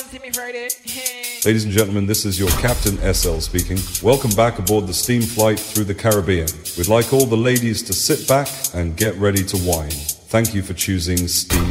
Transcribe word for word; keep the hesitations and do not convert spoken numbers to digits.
Timmy Friday. Ladies and gentlemen, this is your Captain S L speaking. Welcome back aboard the steam flight through the Caribbean. We'd like all the ladies to sit back and get ready to wine. Thank you for choosing Steam